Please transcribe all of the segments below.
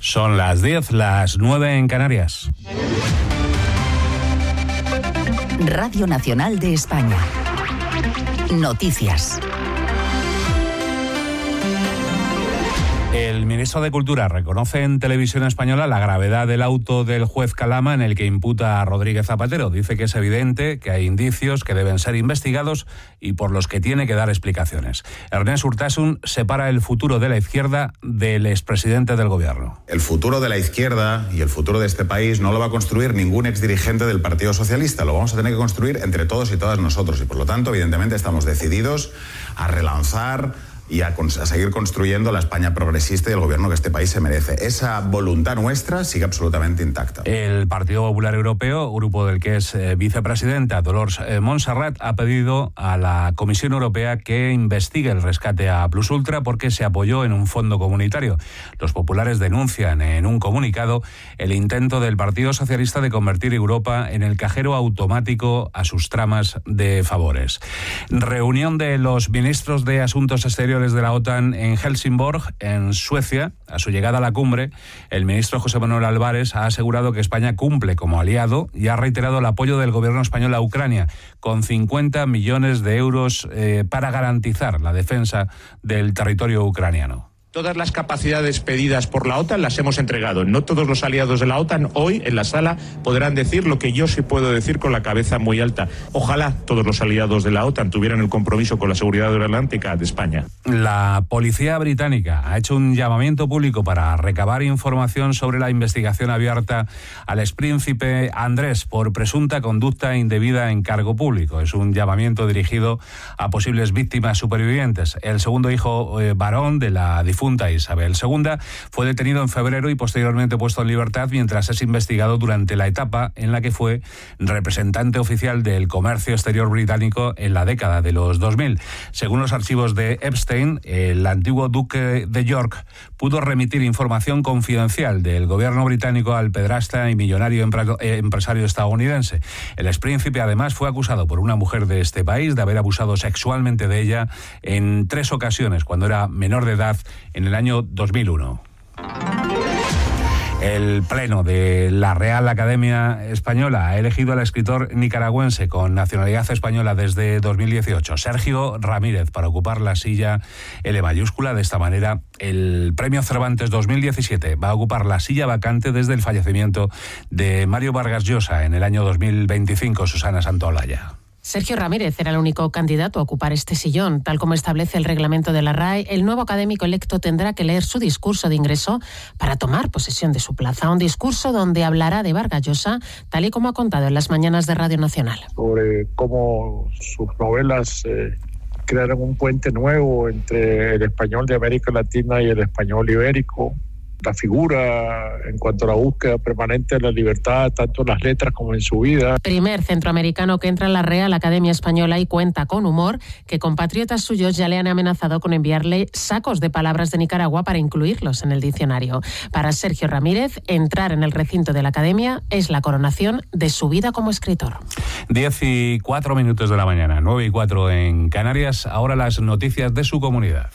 Son las 10, las 9 en Canarias. Radio Nacional de España. Noticias. El ministro de Cultura reconoce en Televisión Española la gravedad del auto del juez Calama en el que imputa a Rodríguez Zapatero. Dice que es evidente que hay indicios que deben ser investigados y por los que tiene que dar explicaciones. Ernest Urtasun separa el futuro de la izquierda del expresidente del gobierno. El futuro de la izquierda y el futuro de este país no lo va a construir ningún exdirigente del Partido Socialista. Lo vamos a tener que construir entre todos y todas nosotros. Y por lo tanto, evidentemente, estamos decididos a relanzar y a seguir construyendo la España progresista y el gobierno que este país se merece. Esa voluntad nuestra sigue absolutamente intacta. El Partido Popular Europeo, grupo del que es vicepresidenta Dolors Montserrat, ha pedido a la Comisión Europea que investigue el rescate a Plus Ultra porque se apoyó en un fondo comunitario. Los populares denuncian en un comunicado el intento del Partido Socialista de convertir Europa en el cajero automático a sus tramas de favores. Reunión de los ministros de Asuntos Exteriores de la OTAN en Helsingborg, en Suecia. A su llegada a la cumbre, el ministro José Manuel Álvarez ha asegurado que España cumple como aliado y ha reiterado el apoyo del gobierno español a Ucrania, con 50 millones de euros para garantizar la defensa del territorio ucraniano. Todas las capacidades pedidas por la OTAN las hemos entregado. No todos los aliados de la OTAN hoy en la sala podrán decir lo que yo sí puedo decir con la cabeza muy alta. Ojalá todos los aliados de la OTAN tuvieran el compromiso con la seguridad aeronáutica de España. La policía británica ha hecho un llamamiento público para recabar información sobre la investigación abierta al expríncipe Andrés por presunta conducta indebida en cargo público. Es un llamamiento dirigido a posibles víctimas supervivientes. El segundo hijo varón de la difunta Isabel II fue detenido en febrero y posteriormente puesto en libertad mientras es investigado durante la etapa en la que fue representante oficial del comercio exterior británico en la década de los 2000. Según los archivos de Epstein, el antiguo duque de York pudo remitir información confidencial del gobierno británico al pedrasta y millonario empresario estadounidense. El expríncipe además fue acusado por una mujer de este país de haber abusado sexualmente de ella en 3 ocasiones cuando era menor de edad en el año 2001. El Pleno de la Real Academia Española ha elegido al escritor nicaragüense con nacionalidad española desde 2018, Sergio Ramírez, para ocupar la silla L mayúscula. De esta manera, el Premio Cervantes 2017 va a ocupar la silla vacante desde el fallecimiento de Mario Vargas Llosa en el año 2025, Susana Santaolalla. Sergio Ramírez era el único candidato a ocupar este sillón. Tal como establece el reglamento de la RAE, el nuevo académico electo tendrá que leer su discurso de ingreso para tomar posesión de su plaza. Un discurso donde hablará de Vargas Llosa, tal y como ha contado en las mañanas de Radio Nacional. Sobre cómo sus novelas crearon un puente nuevo entre el español de América Latina y el español ibérico. La figura en cuanto a la búsqueda permanente de la libertad, tanto en las letras como en su vida. Primer centroamericano que entra en la Real Academia Española y cuenta con humor que compatriotas suyos ya le han amenazado con enviarle sacos de palabras de Nicaragua para incluirlos en el diccionario. Para Sergio Ramírez, entrar en el recinto de la Academia es la coronación de su vida como escritor. 10:04 de la mañana, 9:04 en Canarias. Ahora las noticias de su comunidad.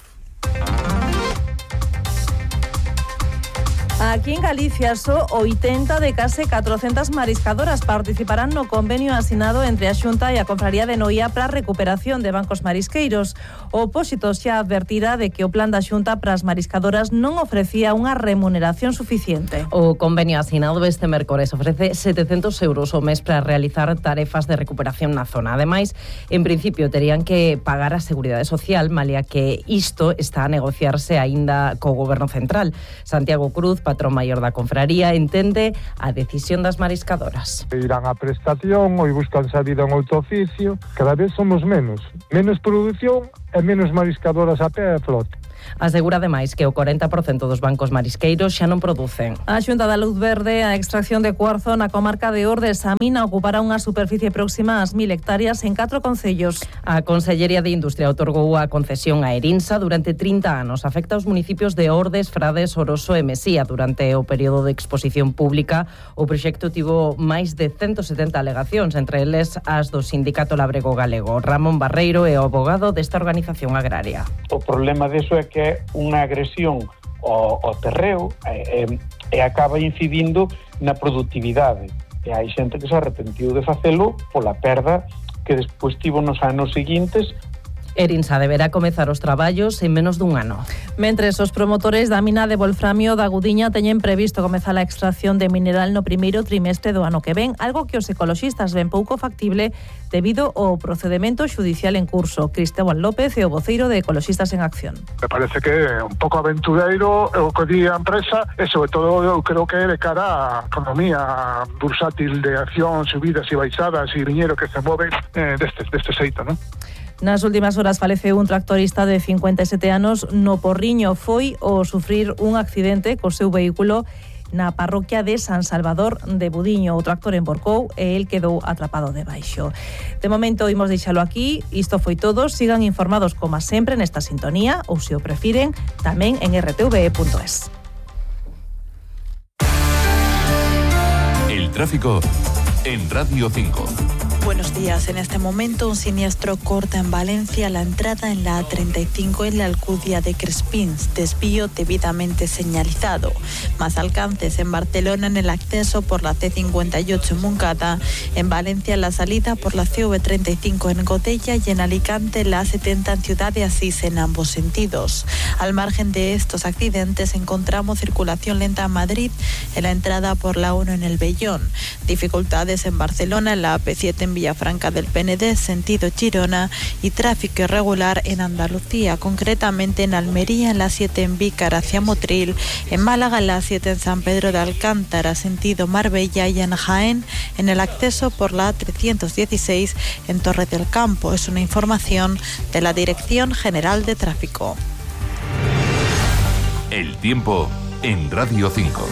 Aquí en Galicia, só 80 de case 400 mariscadoras participarán no convenio asinado entre a Xunta e a Confraría de Noia para a recuperación de bancos marisqueiros. O opósito xa advertira de que o plan da Xunta para as mariscadoras non ofrecía unha remuneración suficiente. O convenio asinado este mércores ofrece 700 euros ao mes para realizar tarefas de recuperación na zona. Ademais, en principio terían que pagar a Seguridade Social, malia que isto está a negociarse aínda co Goberno Central. Santiago Cruz, patrón maior da confraría, entende a decisión das mariscadoras. Irán a prestación, ou buscan salida en outro oficio. Cada vez somos menos produción e menos mariscadoras a pé e flote. Asegura ademais que o 40% dos bancos marisqueiros xa non producen. A Xunta da Luz Verde, a extracción de cuarzo na comarca de Ordes, a mina ocupará unha superficie próxima ás 1000 hectáreas en 4 concellos. A Consellería de Industria outorgou a concesión a Erinsa durante 30 anos. Afecta aos municipios de Ordes, Frades, Oroso e Mesía. Durante o período de exposición pública, o proxecto tivo máis de 170 alegacións, entre eles as do Sindicato Labrego Galego. Ramón Barreiro é o abogado desta organización agraria. O problema deso é que é unha agresión ao terreo, e acaba incidindo na produtividade. E hai xente que se arrepentiu de facelo pola perda que despois tivo nos anos seguintes. Erinsa deberá comezar os traballos en menos dun ano. Mentres os promotores da mina de wolframio da Gudiña teñen previsto comezar a extracción de mineral no primeiro trimestre do ano que ven, algo que os ecoloxistas ven pouco factible debido ao procedemento xudicial en curso. Cristóbal López é o voceiro de Ecoloxistas en Acción. Me parece que é un pouco aventureiro o que di a empresa e, sobre todo, eu creo que é de cara á economía bursátil de acción, subidas e baixadas e diñeiro que se move deste xeito, non? Nas últimas horas faleceu un tractorista de 57 anos no Porriño. Foi ao sufrir un accidente co seu vehículo na parroquia de San Salvador de Budiño. O tractor emborcou e el quedou atrapado debaixo. De momento imos deixalo aquí. Isto foi todo. Sigan informados como sempre nesta sintonía ou, se o prefiren, tamén en rtve.es. El tráfico en Radio 5. Buenos días. En este momento un siniestro corta en Valencia la entrada en la A35 en la Alcudia de Crespins, desvío debidamente señalizado. Más alcances en Barcelona en el acceso por la C58 en Montcada, en Valencia la salida por la CV35 en Godella y en Alicante la A70 en Ciudad de Asís en ambos sentidos. Al margen de estos accidentes encontramos circulación lenta en Madrid en la entrada por la 1 en el Vellón. Dificultades en Barcelona en la AP7 en Villafranca del Penedés, sentido Girona, y tráfico irregular en Andalucía, concretamente en Almería en la 7 en Vícar hacia Motril, en Málaga en la 7 en San Pedro de Alcántara, sentido Marbella, y en Jaén en el acceso por la A316 en Torre del Campo. Es una información de la Dirección General de Tráfico. El tiempo en Radio 5.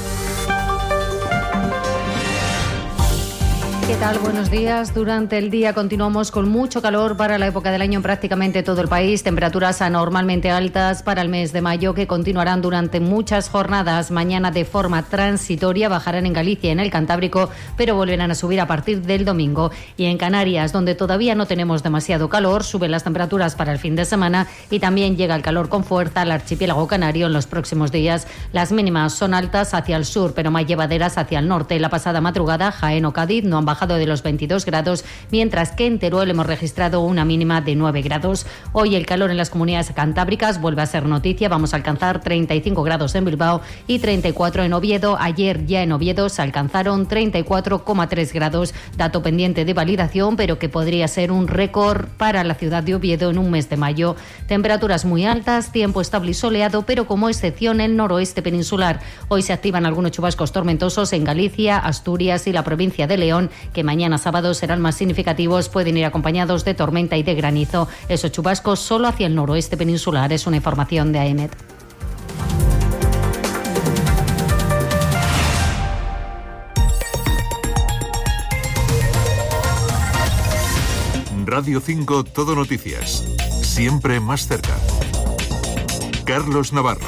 ¿Qué tal? Buenos días. Durante el día continuamos con mucho calor para la época del año en prácticamente todo el país. Temperaturas anormalmente altas para el mes de mayo que continuarán durante muchas jornadas. Mañana de forma transitoria bajarán en Galicia y en el Cantábrico, pero volverán a subir a partir del domingo. Y en Canarias, donde todavía no tenemos demasiado calor, suben las temperaturas para el fin de semana y también llega el calor con fuerza al archipiélago canario en los próximos días. Las mínimas son altas hacia el sur, pero más llevaderas hacia el norte. La pasada madrugada, Jaén o Cádiz no han bajado de los 22 grados, mientras que en Teruel hemos registrado una mínima de 9 grados. Hoy el calor en las comunidades cantábricas vuelve a ser noticia. Vamos a alcanzar 35 grados en Bilbao y 34 en Oviedo. Ayer ya en Oviedo se alcanzaron 34,3 grados, dato pendiente de validación, pero que podría ser un récord para la ciudad de Oviedo en un mes de mayo. Temperaturas muy altas, tiempo estable y soleado, pero como excepción el noroeste peninsular. Hoy se activan algunos chubascos tormentosos en Galicia, Asturias y la provincia de León, que mañana sábado serán más significativos, pueden ir acompañados de tormenta y de granizo. Esos chubascos solo hacia el noroeste peninsular. Es una información de AEMET. Radio 5 Todo Noticias. Siempre más cerca. Carlos Navarro.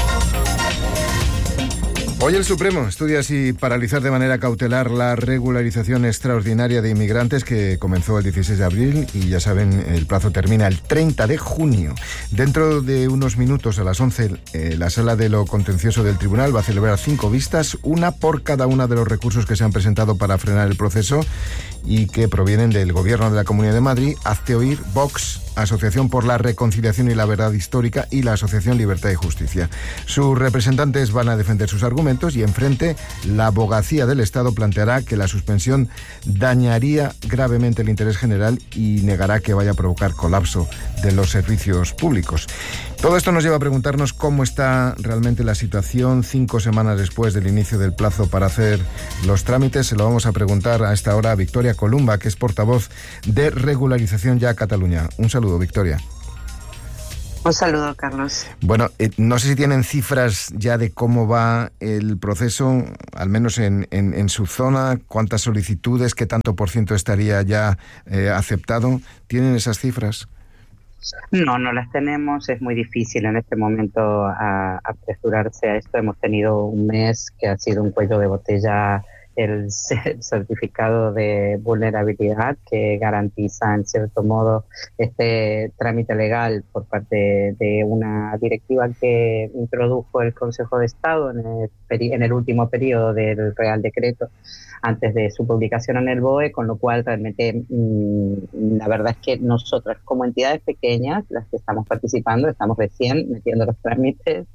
Hoy el Supremo estudia si paralizar de manera cautelar la regularización extraordinaria de inmigrantes que comenzó el 16 de abril y ya saben, el plazo termina el 30 de junio. Dentro de unos minutos, a las 11, la Sala de lo Contencioso del Tribunal va a celebrar 5 vistas, una por cada uno de los recursos que se han presentado para frenar el proceso y que provienen del Gobierno de la Comunidad de Madrid, Hazte Oír, Vox, Asociación por la Reconciliación y la Verdad Histórica y la Asociación Libertad y Justicia. Sus representantes van a defender sus argumentos y enfrente la abogacía del Estado planteará que la suspensión dañaría gravemente el interés general y negará que vaya a provocar colapso de los servicios públicos. Todo esto nos lleva a preguntarnos cómo está realmente la situación 5 semanas después del inicio del plazo para hacer los trámites. Se lo vamos a preguntar a esta hora a Victoria Columba, que es portavoz de Regularización Ya Cataluña. Un saludo, Victoria. Un saludo, Carlos. Bueno, no sé si tienen cifras ya de cómo va el proceso, al menos en su zona, cuántas solicitudes, qué tanto por ciento estaría ya aceptado. ¿Tienen esas cifras? No las tenemos. Es muy difícil en este momento apresurarse a esto. Hemos tenido un mes que ha sido un cuello de botella el certificado de vulnerabilidad que garantiza en cierto modo este trámite legal por parte de una directiva que introdujo el Consejo de Estado en el último periodo del Real Decreto antes de su publicación en el BOE, con lo cual realmente la verdad es que nosotras como entidades pequeñas, las que estamos participando, estamos recién metiendo los trámites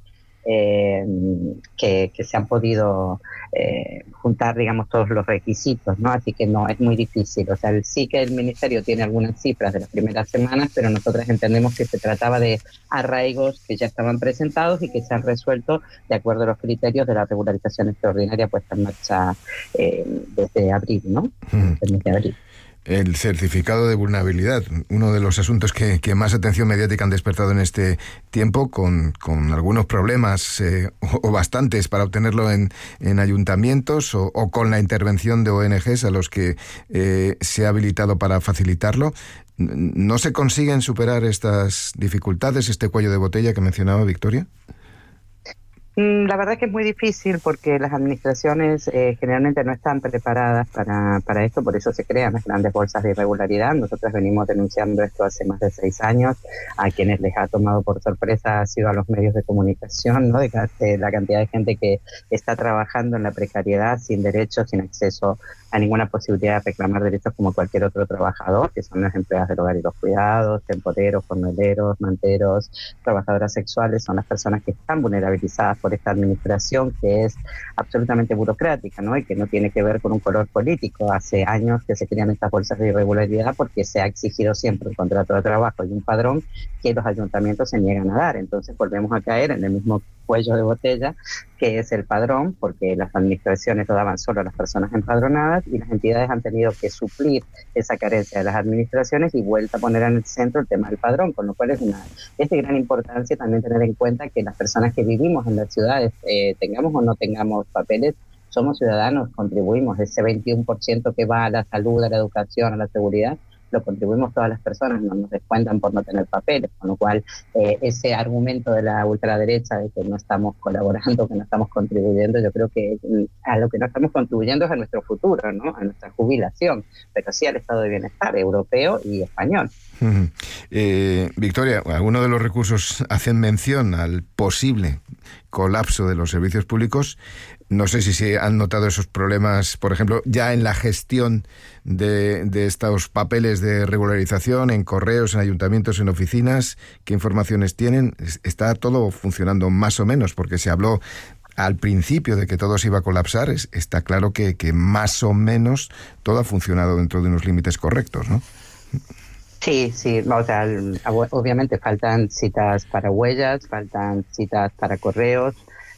que se han podido juntar, digamos, todos los requisitos, ¿no? Así que no, es muy difícil. O sea, sí que el Ministerio tiene algunas cifras de las primeras semanas, pero nosotros entendemos que se trataba de arraigos que ya estaban presentados y que se han resuelto de acuerdo a los criterios de la regularización extraordinaria puesta en marcha desde abril, ¿no? Desde abril. El certificado de vulnerabilidad, uno de los asuntos que más atención mediática han despertado en este tiempo, con algunos problemas o bastantes para obtenerlo en ayuntamientos o con la intervención de ONGs a los que se ha habilitado para facilitarlo. ¿No se consiguen superar estas dificultades, este cuello de botella que mencionaba Victoria? La verdad es que es muy difícil porque las administraciones generalmente no están preparadas para esto, por eso se crean las grandes bolsas de irregularidad. Nosotros venimos denunciando esto hace más de 6 años. A quienes les ha tomado por sorpresa ha sido a los medios de comunicación, ¿no? De la cantidad de gente que está trabajando en la precariedad, sin derechos, sin acceso a ninguna posibilidad de reclamar derechos como cualquier otro trabajador, que son las empleadas del hogar y los cuidados, temporeros, jornaleros, manteros, trabajadoras sexuales, son las personas que están vulnerabilizadas por esta administración que es absolutamente burocrática, ¿no? Y que no tiene que ver con un color político. Hace años que se crean estas bolsas de irregularidad porque se ha exigido siempre un contrato de trabajo y un padrón que los ayuntamientos se niegan a dar. Entonces volvemos a caer en el mismo cuello de botella que es el padrón, porque las administraciones lo daban solo a las personas empadronadas y las entidades han tenido que suplir esa carencia de las administraciones y vuelta a poner en el centro el tema del padrón, con lo cual es de gran importancia también tener en cuenta que las personas que vivimos en las ciudades, tengamos o no tengamos papeles, somos ciudadanos, contribuimos. Ese 21% que va a la salud, a la educación, a la seguridad, lo contribuimos todas las personas, no nos descuentan por no tener papeles, con lo cual ese argumento de la ultraderecha de que no estamos colaborando, que no estamos contribuyendo, yo creo que a lo que no estamos contribuyendo es a nuestro futuro, ¿no? A nuestra jubilación, pero sí al estado de bienestar europeo y español. Victoria, algunos de los recursos hacen mención al posible colapso de los servicios públicos. No sé si se han notado esos problemas, por ejemplo, ya en la gestión de estos papeles de regularización, en correos, en ayuntamientos, en oficinas. ¿Qué informaciones tienen? ¿Está todo funcionando más o menos? Porque se habló al principio de que todo se iba a colapsar. Está claro que más o menos todo ha funcionado dentro de unos límites correctos, ¿no? Sí, o sea, obviamente faltan citas para huellas, faltan citas para correos,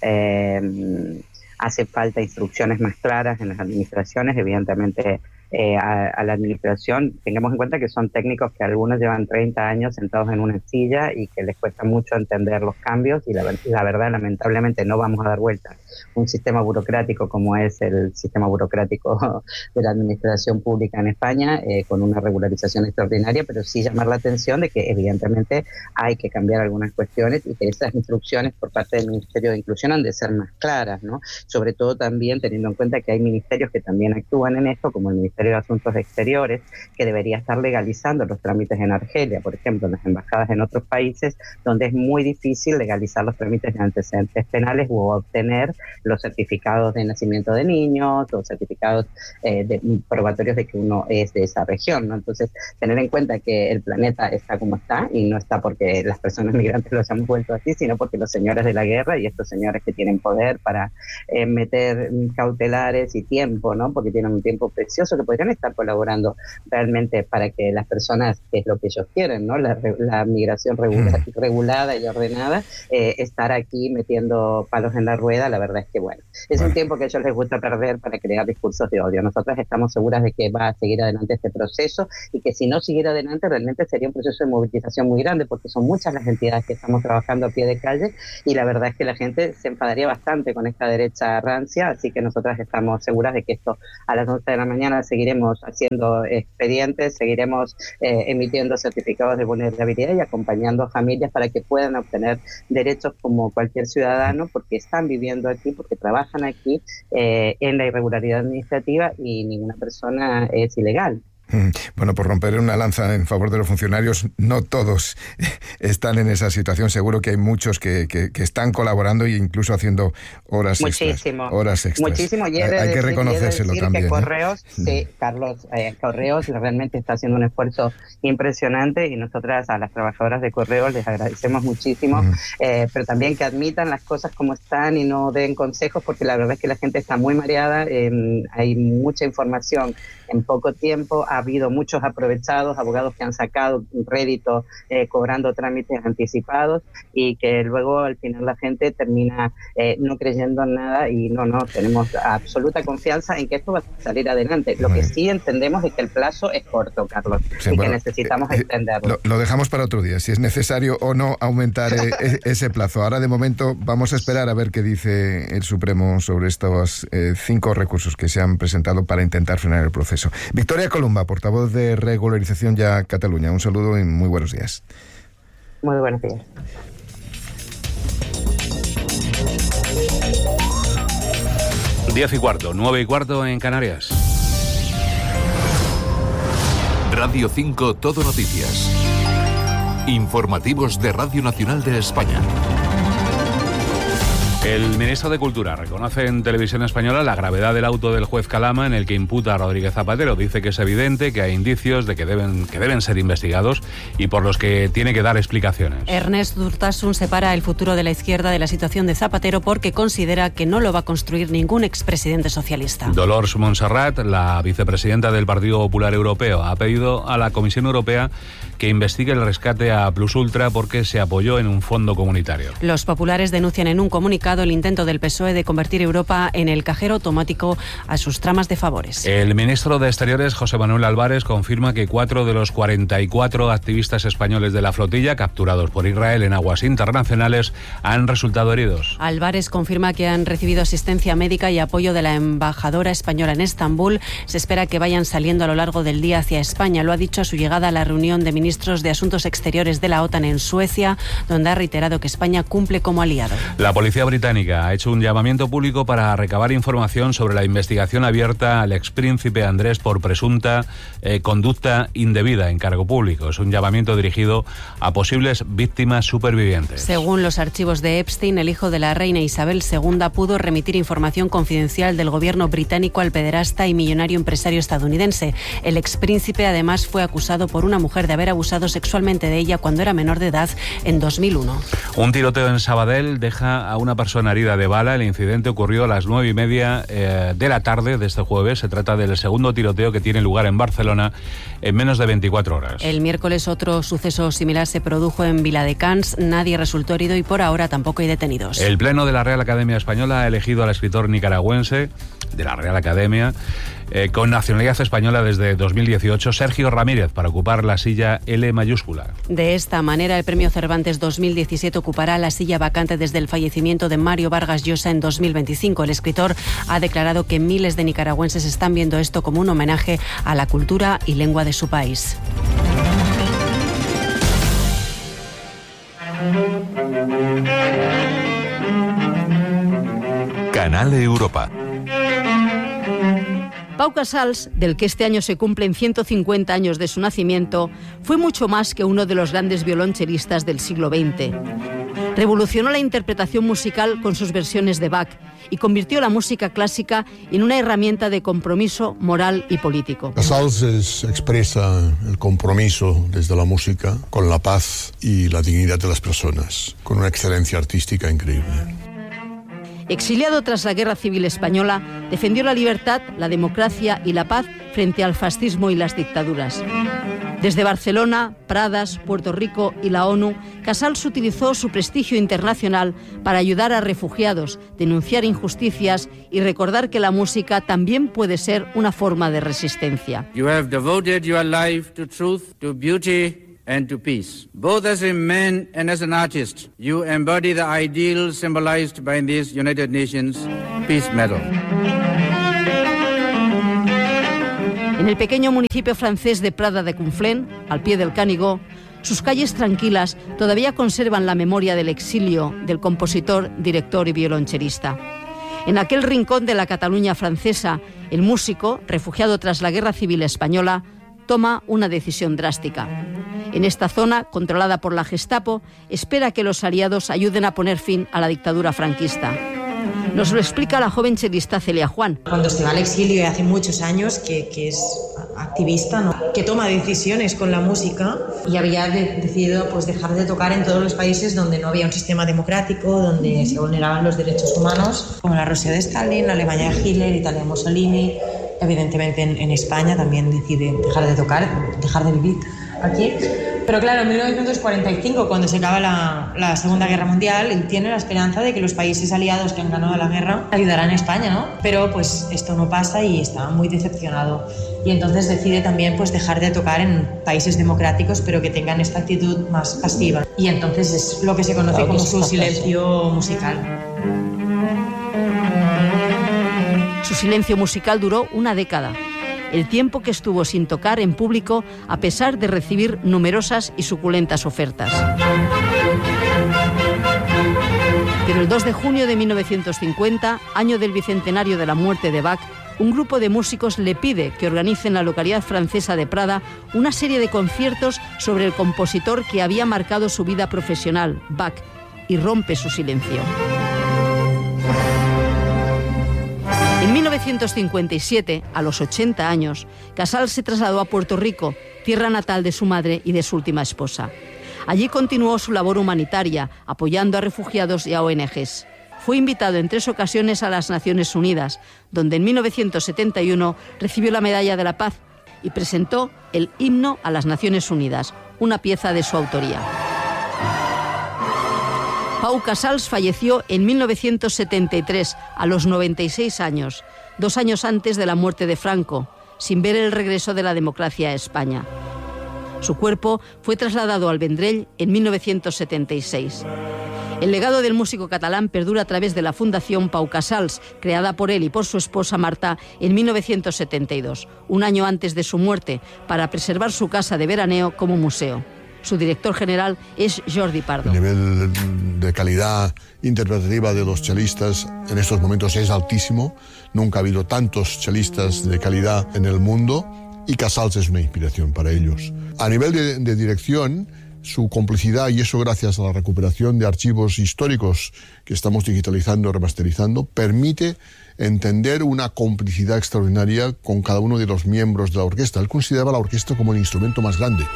hace falta instrucciones más claras en las administraciones, evidentemente. A la administración, tengamos en cuenta que son técnicos que algunos llevan 30 años sentados en una silla y que les cuesta mucho entender los cambios y la verdad, lamentablemente, no vamos a dar vuelta un sistema burocrático como es el sistema burocrático de la administración pública en España, con una regularización extraordinaria, pero sí llamar la atención de que evidentemente hay que cambiar algunas cuestiones y que esas instrucciones por parte del Ministerio de Inclusión han de ser más claras, ¿no? Sobre todo también teniendo en cuenta que hay ministerios que también actúan en esto, como el Ministerio de Asuntos Exteriores, que debería estar legalizando los trámites en Argelia, por ejemplo, en las embajadas en otros países, donde es muy difícil legalizar los trámites de antecedentes penales u obtener los certificados de nacimiento de niños o certificados probatorios de que uno es de esa región, ¿no? Entonces, tener en cuenta que el planeta está como está, y no está porque las personas migrantes los hemos vuelto así, sino porque los señores de la guerra y estos señores que tienen poder para meter cautelares y tiempo, ¿no? Porque tienen un tiempo precioso que podrían estar colaborando realmente para que las personas, que es lo que ellos quieren, ¿no? La migración regulada y ordenada, estar aquí metiendo palos en la rueda, la verdad es que, bueno, es un tiempo que a ellos les gusta perder para crear discursos de odio. Nosotras estamos seguras de que va a seguir adelante este proceso y que si no siguiera adelante realmente sería un proceso de movilización muy grande, porque son muchas las entidades que estamos trabajando a pie de calle y la verdad es que la gente se enfadaría bastante con esta derecha rancia, así que nosotras estamos seguras de que esto a las 11 de la mañana se seguiremos haciendo expedientes, seguiremos emitiendo certificados de vulnerabilidad y acompañando a familias para que puedan obtener derechos como cualquier ciudadano, porque están viviendo aquí, porque trabajan aquí en la irregularidad administrativa, y ninguna persona es ilegal. Bueno, por romper una lanza en favor de los funcionarios, no todos están en esa situación. Seguro que hay muchos que están colaborando e incluso haciendo horas extras. Muchísimo. Hay que reconocérselo también. Que Correos, sí, Carlos, Correos realmente está haciendo un esfuerzo impresionante, y nosotras a las trabajadoras de Correos les agradecemos muchísimo, pero también que admitan las cosas como están y no den consejos, porque la verdad es que la gente está muy mareada, hay mucha información en poco tiempo, ha habido muchos aprovechados, abogados que han sacado un rédito cobrando trámites anticipados, y que luego al final la gente termina no creyendo en nada, y no, tenemos absoluta confianza en que esto va a salir adelante. Lo que sí entendemos es que el plazo es corto, Carlos, y que necesitamos extenderlo. Lo dejamos para otro día, si es necesario o no aumentar ese plazo. Ahora, de momento, vamos a esperar a ver qué dice el Supremo sobre estos 5 recursos que se han presentado para intentar frenar el proceso. Victoria Columba, portavoz de Regularización Ya Cataluña. Un saludo y muy buenos días. Muy buenos días. Diez y cuarto, 9:15 en Canarias. Radio 5 Todo Noticias. Informativos de Radio Nacional de España. El ministro de Cultura reconoce en Televisión Española la gravedad del auto del juez Calama en el que imputa a Rodríguez Zapatero. Dice que es evidente que hay indicios de que deben ser investigados y por los que tiene que dar explicaciones. Ernest Urtasun separa el futuro de la izquierda de la situación de Zapatero porque considera que no lo va a construir ningún expresidente socialista. Dolors Montserrat, la vicepresidenta del Partido Popular Europeo, ha pedido a la Comisión Europea que investigue el rescate a Plus Ultra porque se apoyó en un fondo comunitario. Los populares denuncian en un comunicado el intento del PSOE de convertir Europa en el cajero automático a sus tramas de favores. El ministro de Exteriores, José Manuel Álvarez, confirma que 4 de los 44 activistas españoles de la flotilla capturados por Israel en aguas internacionales han resultado heridos. Álvarez confirma que han recibido asistencia médica y apoyo de la embajadora española en Estambul. Se espera que vayan saliendo a lo largo del día hacia España. Lo ha dicho a su llegada a la reunión de ministros de Asuntos Exteriores de la OTAN en Suecia, donde ha reiterado que España cumple como aliado. La policía británica ha hecho un llamamiento público para recabar información sobre la investigación abierta al expríncipe Andrés por presunta conducta indebida en cargo público. Es un llamamiento dirigido a posibles víctimas supervivientes. Según los archivos de Epstein, el hijo de la reina Isabel II pudo remitir información confidencial del gobierno británico al pederasta y millonario empresario estadounidense. El expríncipe además fue acusado por una mujer de haber abusado sexualmente de ella cuando era menor de edad en 2001. Un tiroteo en Sabadell deja a una persona herida de bala. El incidente ocurrió a las 9:30 de la tarde de este jueves. Se trata del segundo tiroteo que tiene lugar en Barcelona en menos de 24 horas. El miércoles otro suceso similar se produjo en Viladecans. Nadie resultó herido y por ahora tampoco hay detenidos. El Pleno de la Real Academia Española ha elegido al escritor nicaragüense de la Real Academia con nacionalidad española desde 2018, Sergio Ramírez, para ocupar la silla L mayúscula. De esta manera, el Premio Cervantes 2017 ocupará la silla vacante desde el fallecimiento de Mario Vargas Llosa en 2025. El escritor ha declarado que miles de nicaragüenses están viendo esto como un homenaje a la cultura y lengua de su país. Canal Europa. Pau Casals, del que este año se cumplen 150 años de su nacimiento, fue mucho más que uno de los grandes violonchelistas del siglo XX. Revolucionó la interpretación musical con sus versiones de Bach y convirtió la música clásica en una herramienta de compromiso moral y político. Casals expresa el compromiso desde la música con la paz y la dignidad de las personas, con una excelencia artística increíble. Exiliado tras la Guerra Civil Española, defendió la libertad, la democracia y la paz frente al fascismo y las dictaduras. Desde Barcelona, Pradas, Puerto Rico y la ONU, Casals utilizó su prestigio internacional para ayudar a refugiados, denunciar injusticias y recordar que la música también puede ser una forma de resistencia. You have devoted your life to truth, to beauty and to peace. Both as a man and as an artist, you embody the ideal symbolized by this United Nations Peace Medal. En el pequeño municipio francés de Prada de Conflent, al pie del Canigó, sus calles tranquilas todavía conservan la memoria del exilio del compositor, director y violonchelista. En aquel rincón de la Cataluña francesa, el músico, refugiado tras la Guerra Civil Española, toma una decisión drástica. En esta zona, controlada por la Gestapo, espera que los aliados ayuden a poner fin a la dictadura franquista. Nos lo explica la joven chelista Celia Juan. Cuando se va al exilio hace muchos años que es activista, ¿no? Que toma decisiones con la música y había decidido pues, dejar de tocar en todos los países donde no había un sistema democrático, donde se vulneraban los derechos humanos, como la Rusia de Stalin, la Alemania de Hitler, Italia de Mussolini. Evidentemente en España también decide dejar de tocar, dejar de vivir aquí. Pero claro, en 1945, cuando se acaba la Segunda Guerra Mundial, él tiene la esperanza de que los países aliados que han ganado la guerra ayudarán a España, ¿no? Pero pues esto no pasa y está muy decepcionado. Y entonces decide también pues dejar de tocar en países democráticos, pero que tengan esta actitud más pasiva. Y entonces es lo que se conoce como su silencio musical. Su silencio musical duró una década. El tiempo que estuvo sin tocar en público a pesar de recibir numerosas y suculentas ofertas. Pero el 2 de junio de 1950, año del bicentenario de la muerte de Bach, un grupo de músicos le pide que organice en la localidad francesa de Prada una serie de conciertos sobre el compositor que había marcado su vida profesional, Bach, y rompe su silencio. En 1957, a los 80 años, Casals se trasladó a Puerto Rico, tierra natal de su madre y de su última esposa. Allí continuó su labor humanitaria, apoyando a refugiados y a ONGs. Fue invitado en 3 ocasiones a las Naciones Unidas, donde en 1971 recibió la Medalla de la Paz y presentó el Himno a las Naciones Unidas, una pieza de su autoría. Pau Casals falleció en 1973, a los 96 años, 2 años antes de la muerte de Franco, sin ver el regreso de la democracia a España. Su cuerpo fue trasladado al Vendrell en 1976. El legado del músico catalán perdura a través de la Fundación Pau Casals, creada por él y por su esposa Marta en 1972, un año antes de su muerte, para preservar su casa de veraneo como museo. Su director general es Jordi Pardo. El nivel de calidad interpretativa de los chelistas en estos momentos es altísimo. Nunca ha habido tantos chelistas de calidad en el mundo y Casals es una inspiración para ellos. A nivel de dirección, su complicidad, y eso gracias a la recuperación de archivos históricos que estamos digitalizando, remasterizando, permite entender una complicidad extraordinaria con cada uno de los miembros de la orquesta. Él consideraba la orquesta como el instrumento más grande.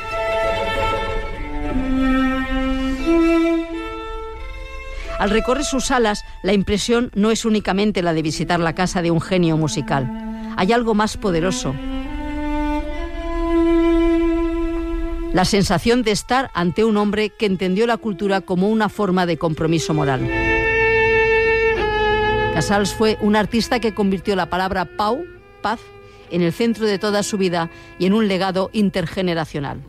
Al recorrer sus salas, la impresión no es únicamente la de visitar la casa de un genio musical. Hay algo más poderoso. La sensación de estar ante un hombre que entendió la cultura como una forma de compromiso moral. Casals fue un artista que convirtió la palabra Pau, paz, en el centro de toda su vida y en un legado intergeneracional.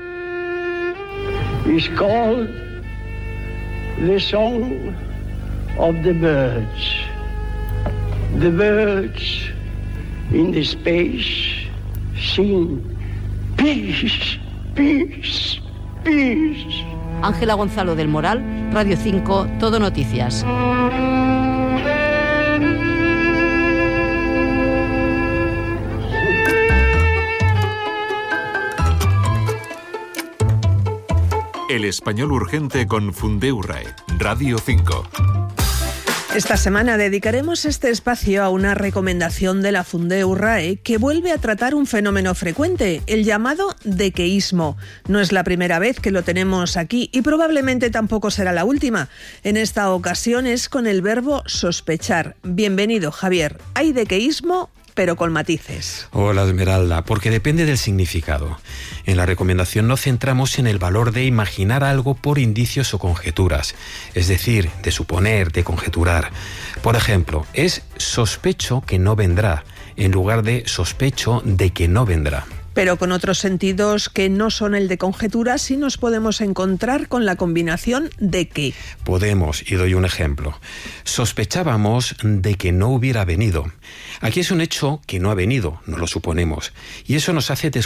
It's called the song of the birds. The birds in the space sing peace, peace, peace. Ángela Gonzalo del Moral, Radio 5, Todo Noticias. El español urgente con Fundeu RAE, Radio 5. Esta semana dedicaremos este espacio a una recomendación de la Fundeu RAE que vuelve a tratar un fenómeno frecuente, el llamado dequeísmo. No es la primera vez que lo tenemos aquí y probablemente tampoco será la última. En esta ocasión es con el verbo sospechar. Bienvenido, Javier. ¿Hay dequeísmo? Pero con matices. Hola, Esmeralda, porque depende del significado. En la recomendación nos centramos en el valor de imaginar algo por indicios o conjeturas, es decir, de suponer, de conjeturar. Por ejemplo, es sospecho que no vendrá, en lugar de sospecho de que no vendrá. Pero con otros sentidos que no son el de conjetura, sí nos podemos encontrar con la combinación de que. Podemos, y doy un ejemplo. Sospechábamos de que no hubiera venido. Aquí es un hecho que no ha venido, no lo suponemos. Y eso nos hace